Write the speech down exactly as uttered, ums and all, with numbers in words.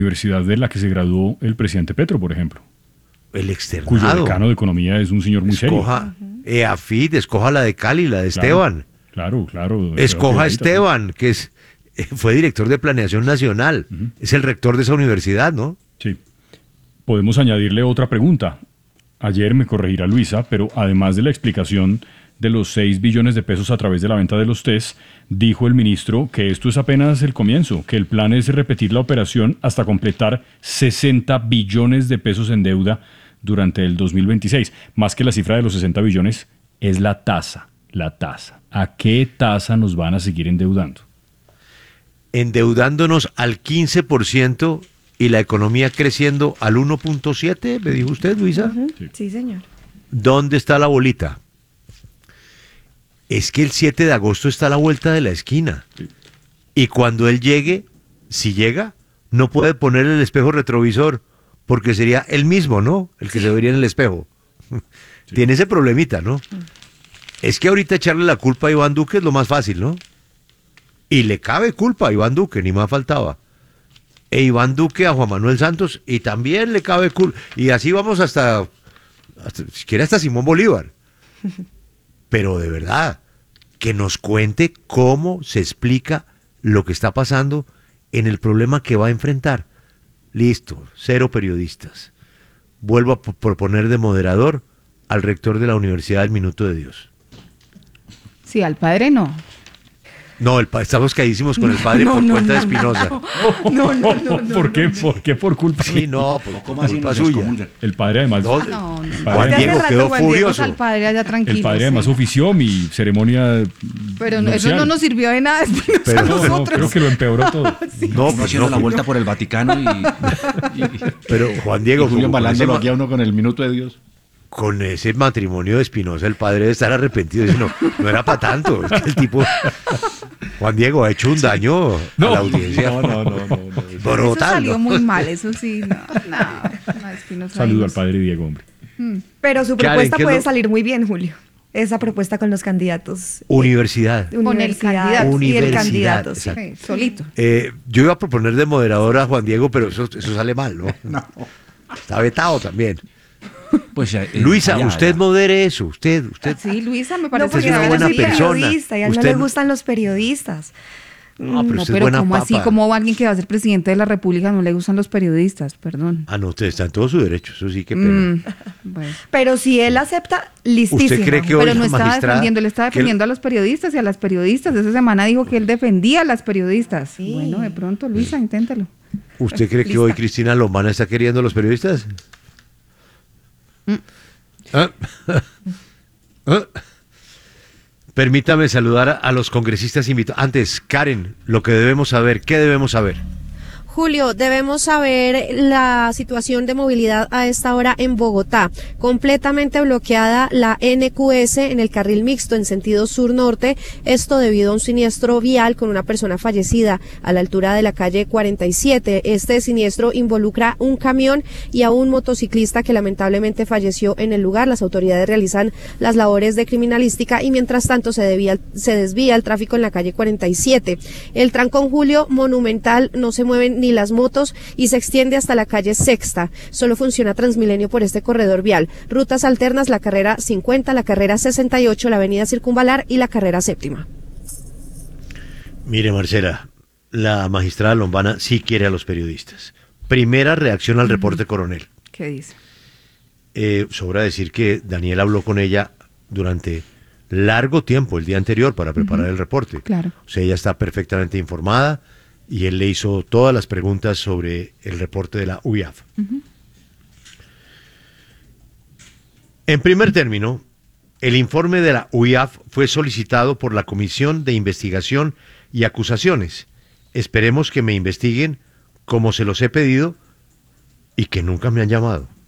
universidad de la que se graduó el presidente Petro, por ejemplo. El externado. Cuyo decano de economía es un señor muy escoja, serio. EAFIT, escoja la de Cali, la de Claro, Esteban. Claro, claro. Escoja a Esteban, que es, fue director de Planeación Nacional. Uh-huh. Es el rector de esa universidad, ¿no? Sí. Podemos añadirle otra pregunta. Ayer me corregirá Luisa, pero además de la explicación de los seis billones de pesos a través de la venta de los test, dijo el ministro que esto es apenas el comienzo, que el plan es repetir la operación hasta completar sesenta billones de pesos en deuda durante el dos mil veintiséis. Más que la cifra de los sesenta billones, es la tasa, la tasa. ¿A qué tasa nos van a seguir endeudando? Endeudándonos al quince por ciento y la economía creciendo al uno punto siete, ¿me dijo usted, Luisa? Uh-huh. Sí. Sí, señor. ¿Dónde está la bolita? Es que el siete de agosto está a la vuelta de la esquina. Sí. Y cuando él llegue, si llega, no puede poner el espejo retrovisor, porque sería él mismo, ¿no? El que sí. se vería en el espejo. Sí. Tiene ese problemita, ¿no? Mm. Es que ahorita echarle la culpa a Iván Duque es lo más fácil, ¿no? Y le cabe culpa a Iván Duque, ni más faltaba. E Iván Duque a Juan Manuel Santos, y también le cabe culpa. Y así vamos hasta, hasta si quiere hasta Simón Bolívar. Pero de verdad, que nos cuente cómo se explica lo que está pasando en el problema que va a enfrentar. Listo, cero periodistas. Vuelvo a p- proponer de moderador al rector de la Universidad del Minuto de Dios. Sí, al padre no. No, el pa- estamos caísimos con el padre no, por no, cuenta no, de Espinosa. No, no, no. no, no ¿Por qué? No, ¿Por qué por culpa? Sí, no, por, ¿cómo así culpa nos suya. excomulgan? El padre además... No, no. no. Juan Desde Diego hace rato, quedó Juan Diego furioso. al padre allá tranquilo. El padre sí. además ofició mi ceremonia Pero nupcial. eso no nos sirvió de nada después Pero a no, nosotros. no, creo que lo empeoró todo. Sí. No, Uno pues haciendo no, la vuelta por el Vaticano y, y, y pero Juan Diego, y Julio como con embalándolo ese, aquí a uno con el minuto de Dios. con ese matrimonio de Espinosa, el padre debe estar arrepentido. Dice, no, no era para tanto. Es que el tipo, Juan Diego, ha hecho un daño No, a la audiencia. no, no, no, no, no. Eso salió muy mal, eso sí. No, no, no Espinosa Saludo ahí al padre Diego, hombre. Pero su Karen, propuesta ¿qué es puede lo- salir muy bien, Julio. Esa propuesta con los candidatos. Universidad. de Con el universidad candidato. Y el Universidad, candidato, sí. exacto. Sí, solito. Eh, yo iba a proponer de moderador a Juan Diego, pero eso, eso sale mal, ¿no? No. Está vetado también. Pues, eh, Luisa, allá, usted allá. modere eso. Usted, usted. Sí, Luisa, me No, parece Usted porque es una él buena es persona. periodista y a él no Usted le no- gustan los periodistas. No, pero No, usted es pero buena ¿cómo así? papa. ¿Cómo alguien que va a ser presidente de la República no le gustan los periodistas? Perdón. Ah, no, usted está en todo su derecho. Eso sí, qué pena. Mm, bueno. Pero si él acepta, listísimo. ¿Usted cree que hoy Pero no la estaba magistrada... defendiendo, él estaba que- defendiendo a los periodistas y a las periodistas. Esa semana dijo que él defendía a las periodistas. Sí. Bueno, de pronto, Luisa, inténtalo. ¿Usted cree que Lista. hoy Cristina Lombana está queriendo a los periodistas? Mm. ¿Ah? ¿Ah? Permítame saludar a, a los congresistas invitados. Antes, Karen, lo que debemos saber, ¿qué debemos saber? Julio, debemos saber la situación de movilidad a esta hora en Bogotá. Completamente bloqueada la N Q S en el carril mixto en sentido sur-norte. Esto debido a un siniestro vial con una persona fallecida a la altura de la calle cuarenta y siete. Este siniestro involucra un camión y a un motociclista que lamentablemente falleció en el lugar. Las autoridades realizan las labores de criminalística y mientras tanto se, debía, se desvía el tráfico en la calle cuarenta y siete. El trancón, Julio, monumental, no se mueven ni las motos y se extiende hasta la calle Sexta. Solo funciona Transmilenio por este corredor vial. Rutas alternas, la carrera cincuenta, la carrera sesenta y ocho, la avenida Circunvalar y la carrera séptima. Mire, Marcela, la magistrada Lombana sí quiere a los periodistas. Primera reacción al reporte coronel. ¿Qué dice? Eh, sobra decir que Daniel habló con ella durante largo tiempo, el día anterior, para preparar el reporte. Claro. O sea, ella está perfectamente informada y él le hizo todas las preguntas sobre el reporte de la U I A F. Uh-huh. En primer término, el informe de la U I A F fue solicitado por la Comisión de Investigación y Acusaciones. Esperemos que me investiguen como se los he pedido y que nunca me han llamado.